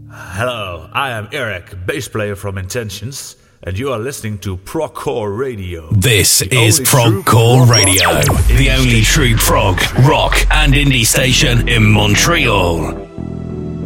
Hello, I am Eric, bass player from Intentions, and you are listening to Progcore Radio. This is Progcore Radio, the only true prog, rock, and indie station in Montreal.